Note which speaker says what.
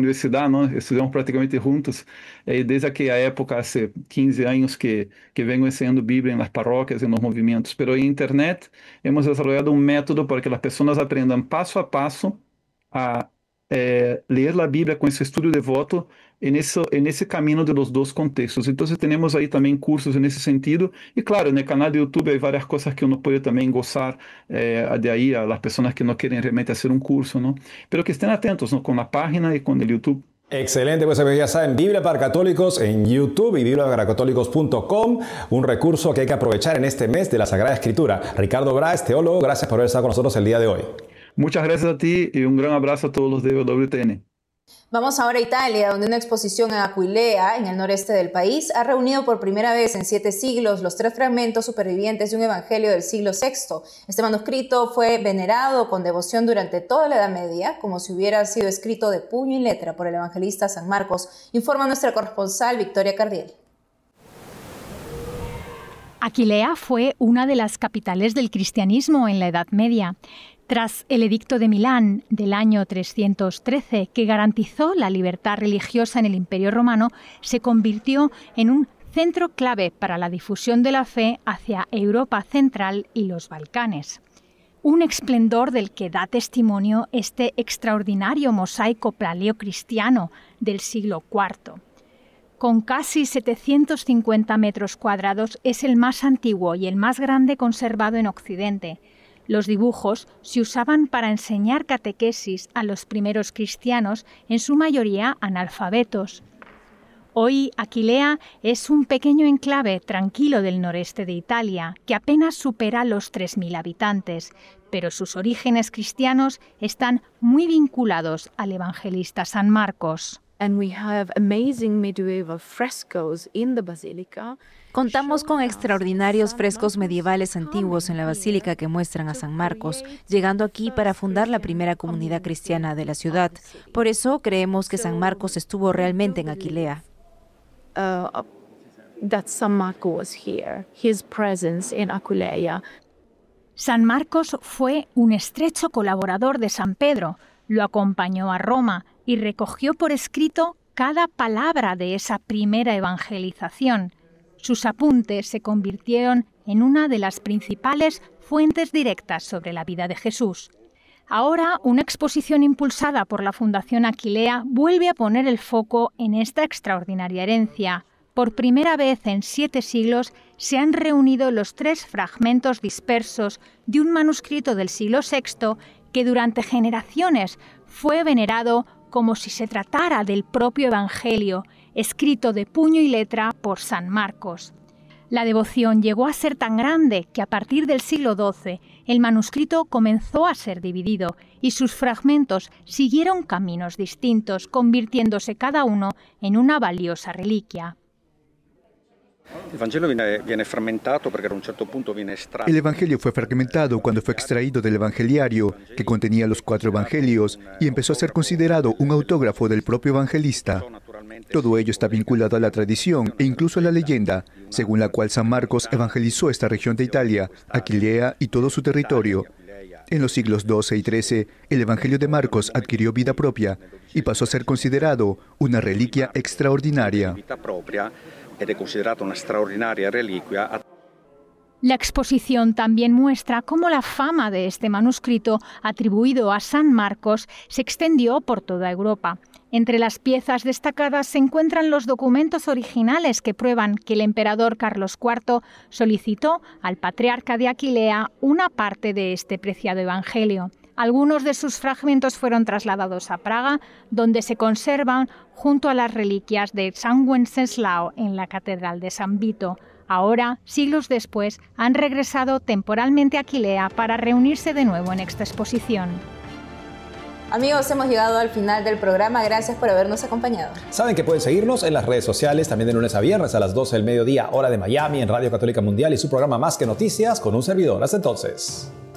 Speaker 1: universidad, ¿no? Estudiamos prácticamente juntos, desde aquella época, hace 15 años que vengo enseñando Biblia en las parroquias, en los movimientos, pero en Internet hemos desarrollado un método para que las personas aprendan paso a paso a leer la Biblia con ese estudio devoto en ese camino de los dos contextos. Entonces tenemos ahí también cursos en ese sentido y claro, en el canal de YouTube hay varias cosas que uno puede también gozar de ahí a las personas que no quieren realmente hacer un curso, ¿no? Pero que estén atentos, ¿no? Con la página y con el YouTube.
Speaker 2: Excelente, pues ya saben, Biblia para Católicos en YouTube y bibliaparacatólicos.com, un recurso que hay que aprovechar en este mes de la Sagrada Escritura. Ricardo Braz, teólogo, gracias por haber estado con nosotros el día de hoy.
Speaker 1: Muchas gracias a ti y un gran abrazo a todos los de WTN.
Speaker 3: Vamos ahora a Italia, donde una exposición en Aquilea, en el noreste del país, ha reunido por primera vez en 7 siglos los 3 fragmentos supervivientes de un evangelio del siglo VI. Este manuscrito fue venerado con devoción durante toda la Edad Media, como si hubiera sido escrito de puño y letra por el evangelista San Marcos, informa nuestra corresponsal Victoria Cardiel.
Speaker 4: Aquilea fue una de las capitales del cristianismo en la Edad Media. Tras el Edicto de Milán del año 313, que garantizó la libertad religiosa en el Imperio Romano, se convirtió en un centro clave para la difusión de la fe hacia Europa Central y los Balcanes. Un esplendor del que da testimonio este extraordinario mosaico paleocristiano del siglo IV. Con casi 750 metros cuadrados, es el más antiguo y el más grande conservado en Occidente. Los dibujos se usaban para enseñar catequesis a los primeros cristianos, en su mayoría analfabetos. Hoy Aquilea es un pequeño enclave tranquilo del noreste de Italia, que apenas supera los 3.000 habitantes, pero sus orígenes cristianos están muy vinculados al evangelista San Marcos.
Speaker 5: Contamos con extraordinarios frescos medievales antiguos en la basílica que muestran a San Marcos, llegando aquí para fundar la primera comunidad cristiana de la ciudad. Por eso creemos que San Marcos estuvo realmente en Aquilea.
Speaker 4: San Marcos fue un estrecho colaborador de San Pedro, lo acompañó a Roma y recogió por escrito cada palabra de esa primera evangelización. Sus apuntes se convirtieron en una de las principales fuentes directas sobre la vida de Jesús. Ahora, una exposición impulsada por la Fundación Aquilea vuelve a poner el foco en esta extraordinaria herencia. Por primera vez en 7 siglos se han reunido los 3 fragmentos dispersos de un manuscrito del siglo VI que durante generaciones fue venerado como si se tratara del propio Evangelio, escrito de puño y letra por San Marcos. La devoción llegó a ser tan grande que a partir del siglo XII el manuscrito comenzó a ser dividido y sus fragmentos siguieron caminos distintos, convirtiéndose cada uno en una valiosa reliquia.
Speaker 6: El Evangelio fue fragmentado cuando fue extraído del Evangeliario, que contenía los 4 Evangelios, y empezó a ser considerado un autógrafo del propio evangelista. Todo ello está vinculado a la tradición e incluso a la leyenda, según la cual San Marcos evangelizó esta región de Italia, Aquilea y todo su territorio. En los siglos XII y XIII, el Evangelio de Marcos adquirió vida propia y pasó a ser considerado una reliquia extraordinaria.
Speaker 4: La exposición también muestra cómo la fama de este manuscrito atribuido a San Marcos se extendió por toda Europa. Entre las piezas destacadas se encuentran los documentos originales que prueban que el emperador Carlos IV solicitó al patriarca de Aquilea una parte de este preciado evangelio. Algunos de sus fragmentos fueron trasladados a Praga, donde se conservan junto a las reliquias de San Wenceslao en la Catedral de San Vito. Ahora, siglos después, han regresado temporalmente a Aquilea para reunirse de nuevo en esta exposición.
Speaker 3: Amigos, hemos llegado al final del programa. Gracias por habernos acompañado.
Speaker 2: Saben que pueden seguirnos en las redes sociales también de lunes a viernes a las 12 del mediodía, hora de Miami, en Radio Católica Mundial y su programa Más que Noticias con un servidor. Hasta entonces.